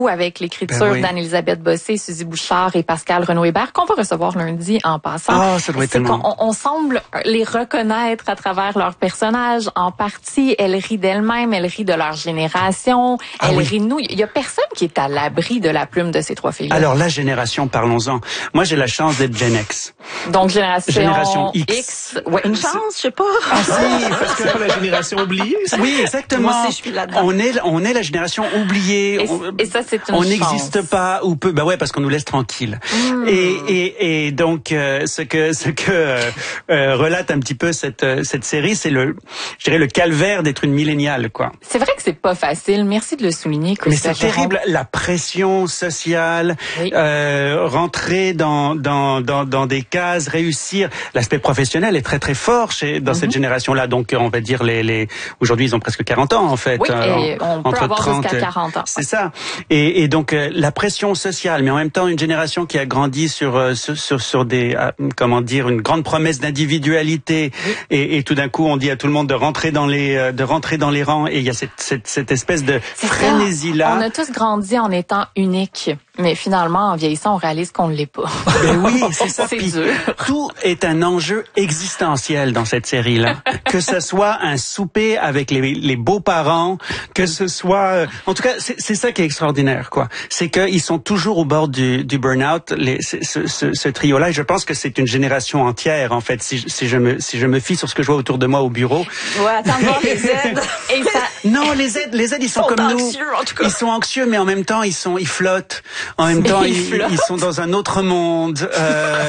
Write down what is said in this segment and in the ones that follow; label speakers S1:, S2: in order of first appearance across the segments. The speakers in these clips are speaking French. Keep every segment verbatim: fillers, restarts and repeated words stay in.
S1: avec l'écriture
S2: ben oui.
S1: d'Anne-Élisabeth Bossé, Suzy Bouchard et Pascal Renaud-Hébert, qu'on va recevoir lundi en passant.
S2: Ah, ça doit être tellement...
S1: qu'on, on semble les reconnaître à travers leurs personnages. En partie, elles rient d'elles-mêmes, elles rient de leur génération,
S2: ah,
S1: elles
S2: oui.
S1: rient de nous. Il y a personne qui est à l'abri de la plume de ces trois filles-là.
S2: Alors, la génération, parlons-en. Moi, j'ai la chance d'être Gen X.
S1: Donc, génération,
S2: génération X.
S1: X. Ouais, une chance, je sais pas.
S2: Ah si, parce que
S3: c'est pas la génération oubliée. Ça.
S2: Oui, exactement.
S1: Moi aussi, je suis là-dedans.
S2: On est, on est la génération oubliée.
S1: Et,
S2: on,
S1: et ça, c'est une
S2: On
S1: chance.
S2: n'existe pas ou peu. Bah ouais, parce qu'on nous laisse tranquille.
S1: Mmh.
S2: Et, et, et donc, euh, ce que, ce que euh, euh, relate un petit peu cette, euh, cette série, c'est le, je dirais, le calvaire d'être une milléniale, quoi.
S1: C'est vrai que c'est pas facile. Merci de le souligner, Christophe.
S2: Mais c'est terrible, la pression sociale,
S1: oui.
S2: euh, rentrer dans, dans, dans, dans des cases, réussir. L'aspect professionnel est très très fort chez, dans mm-hmm. cette génération-là. Donc, on va dire les, les, aujourd'hui, ils ont presque quarante ans, en fait.
S1: Oui, et
S2: euh,
S1: on
S2: entre
S1: peut avoir
S2: trente,
S1: jusqu'à quarante ans.
S2: C'est ça. Et, et donc, euh, la pression sociale, mais en même temps, une génération qui a grandi sur, euh, sur, sur, sur des, euh, comment dire, une grande promesse d'individualité. Oui. Et, et tout d'un coup, on dit à tout le monde de rentrer dans les, euh, de rentrer dans les rangs. Et il y a cette, cette, cette espèce de frénésie-là.
S1: On a tous grandi en étant uniques. Mais finalement, en vieillissant, on réalise qu'on ne l'est pas.
S2: Ben oui, c'est ça.
S1: C'est
S2: Puis,
S1: dur.
S2: tout est un enjeu existentiel dans cette série-là. Que ce soit un souper avec les, les beaux-parents, que ce soit... En tout cas, c'est, c'est ça qui est extraordinaire, quoi. C'est qu'ils sont toujours au bord du, du burn-out, les, ce, ce, ce trio-là. Et je pense que c'est une génération entière, en fait, si, si, je me, si je me fie sur ce que je vois autour de moi au bureau.
S1: Ouais, attends de voir les aides. Et ça...
S2: Non, les aides, les aides, ils sont,
S1: sont
S2: comme
S1: anxieux,
S2: nous.
S1: En tout cas.
S2: Ils sont anxieux, mais en même temps, ils sont, ils flottent. En même temps, ils, ils, ils sont dans un autre monde. Euh,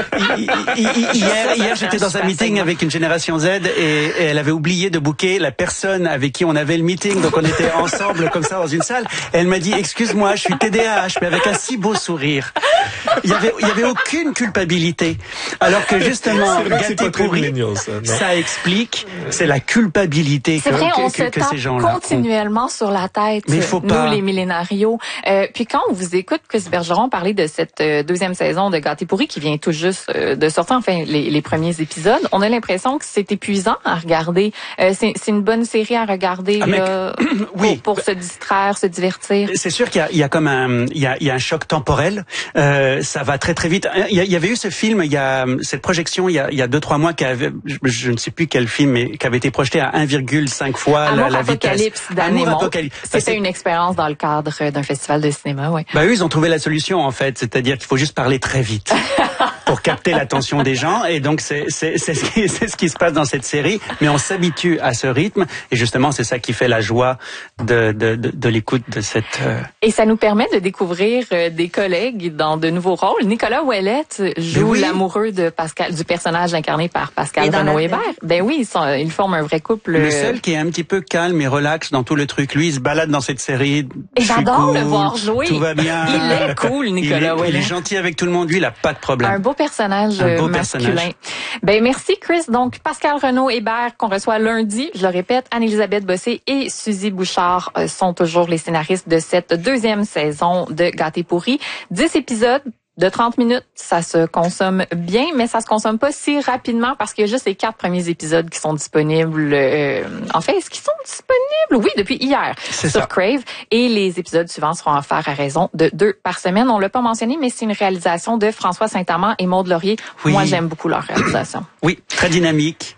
S2: hier, hier, j'étais dans un meeting avec une génération Z et, et elle avait oublié de booker la personne avec qui on avait le meeting. Donc, on était ensemble comme ça dans une salle. Et elle m'a dit, excuse-moi, je suis T D A H, mais avec un si beau sourire. Il y avait, il y avait aucune culpabilité. Alors que justement, Gâté pourri, ça, ça explique, c'est la culpabilité
S1: c'est
S2: que,
S1: vrai,
S2: que,
S1: on
S2: que,
S1: se
S2: que ces gens-là
S1: continuellement
S2: ont.
S1: Sur la tête,
S2: mais faut
S1: nous
S2: pas.
S1: Les millénarios. Euh, puis quand on vous écoute, Chris Bergeron, parler de cette euh, deuxième saison de Gâté pourri qui vient tout juste euh, de sortir, enfin les, les premiers épisodes, on a l'impression que c'est épuisant à regarder. Euh, c'est, c'est une bonne série à regarder ah, là, mec, oui. pour, pour se distraire, se divertir.
S2: C'est sûr qu'il y a, il y a comme un, il y a, il y a un choc temporel. Euh, ça va très très vite. Il y, a, il y avait eu ce film, il y a cette projection il y a, il y a deux trois mois qui avait, je, je ne sais plus quel film, mais qui avait été projeté à un virgule cinq fois
S1: Amour
S2: la, la vitesse.
S1: Amour Apocalypse. C'était une expérience dans le cadre d'un festival de cinéma, oui.
S2: Bah eux, ils ont trouvé la solution en fait, c'est-à-dire qu'il faut juste parler très vite pour capter l'attention des gens. Et donc c'est c'est c'est ce qui c'est ce qui se passe dans cette série. Mais on s'habitue à ce rythme et justement c'est ça qui fait la joie de de de, de l'écoute de cette. Euh...
S1: Et ça nous permet de découvrir des collègues dans de nouveaux rôles. Nicolas Ouellette joue oui. l'amoureux de Pascal, du personnage incarné par Pascal Renaud-Hébert. Ben oui, ils, sont, ils forment un vrai couple.
S2: Le seul qui est un petit peu calme et relax dans tout le truc, lui, il se balade dans cette série.
S1: Et j'adore cool, le voir jouer.
S2: Tout va bien.
S1: Il est cool, Nicolas
S2: Ouellette. Il est gentil avec tout le monde. Lui, il a pas de problème.
S1: Un beau personnage un beau masculin. Personnage. Ben merci Chris. Donc Pascal Renaud-Hébert qu'on reçoit lundi. Je le répète, Anne-Élisabeth Bossé et Suzy Bouchard euh, sont toujours les scénaristes de cette deuxième saison de Gâté pourri. Dix épisodes de trente minutes, ça se consomme bien, mais ça se consomme pas si rapidement parce qu'il y a juste les quatre premiers épisodes qui sont disponibles. Euh, en fait, est-ce qu'ils sont disponibles? Oui, depuis hier
S2: c'est
S1: sur
S2: ça.
S1: Crave. Et les épisodes suivants seront offerts à raison de deux par semaine. On l'a pas mentionné, mais c'est une réalisation de François Saint-Amand et Maude Laurier.
S2: Oui.
S1: Moi, j'aime beaucoup leur réalisation.
S2: Oui, très dynamique.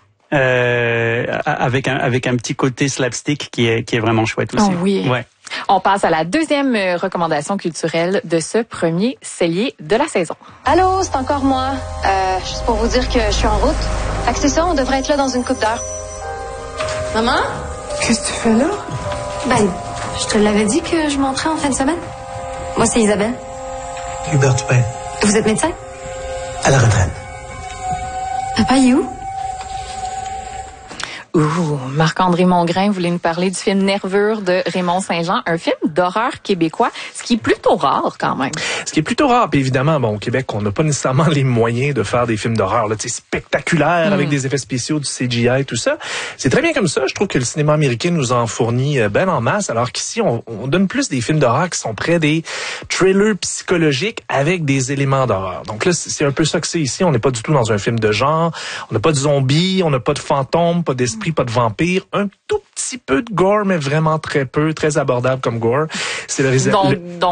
S2: Euh, avec un avec un petit côté slapstick qui est qui est vraiment chouette aussi.
S1: Oh oui.
S2: Ouais.
S1: On passe à la deuxième recommandation culturelle de ce premier cellier de la saison.
S4: Allô, c'est encore moi. Euh, juste pour vous dire que je suis en route. Fait que c'est ça, on devrait être là dans une couple d'heures. Maman?
S5: Qu'est-ce que tu fais là?
S4: Ben, je te l'avais dit que je montrais en fin de semaine. Moi, c'est Isabelle.
S6: Hubert Toupin.
S4: Vous êtes médecin?
S6: À la retraite.
S4: Papa, il est où?
S1: Ouh, Marc-André Mongrain voulait nous parler du film Nervure de Raymond Saint-Jean, un film d'horreur québécois, ce qui est plutôt rare quand même.
S3: Ce qui est plutôt rare, puis évidemment, bon, au Québec, on n'a pas nécessairement les moyens de faire des films d'horreur là, tu sais, spectaculaires mm. avec des effets spéciaux, du C G I, tout ça. C'est très bien comme ça. Je trouve que le cinéma américain nous en fournit ben en masse, alors qu'ici, on, on donne plus des films d'horreur qui sont près des thrillers psychologiques avec des éléments d'horreur. Donc là, c'est un peu ça que c'est ici. On n'est pas du tout dans un film de genre. On n'a pas de zombies, on n'a pas de fantômes, pas d'esprits. d'esprit, pas de vampire, un tout petit peu de gore, mais vraiment très peu, très abordable comme gore. C'est le,
S1: donc,
S3: le...
S1: donc